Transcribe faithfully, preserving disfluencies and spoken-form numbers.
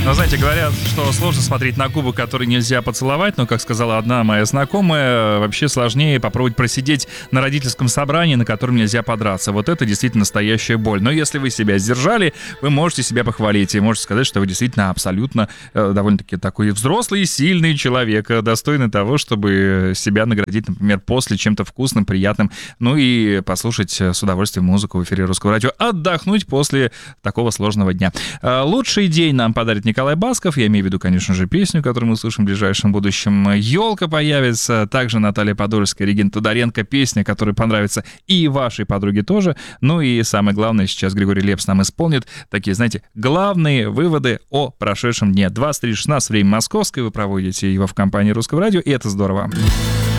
Но, знаете, говорят, что сложно смотреть на губы, которые нельзя поцеловать, но, как сказала одна моя знакомая, вообще сложнее попробовать просидеть на родительском собрании, на котором нельзя подраться. Вот это действительно настоящая боль. Но если вы себя сдержали, вы можете себя похвалить и можете сказать, что вы действительно абсолютно э, довольно-таки такой взрослый и сильный человек, достойный того, чтобы себя наградить, например, после чем-то вкусным, приятным, ну и послушать с удовольствием музыку в эфире Русского радио, отдохнуть после такого сложного дня. Лучший день нам подарит Николай Басков, я имею в виду, конечно же, песню, которую мы услышим в ближайшем будущем. «Елка» появится, также Наталья Подольская, Регина Тодоренко, песня, которая понравится и вашей подруге тоже. Ну и самое главное, сейчас Григорий Лепс нам исполнит такие, знаете, главные выводы о прошедшем дне. двадцать три шестнадцать, время московское, вы проводите его в компании Русского радио, и это здорово.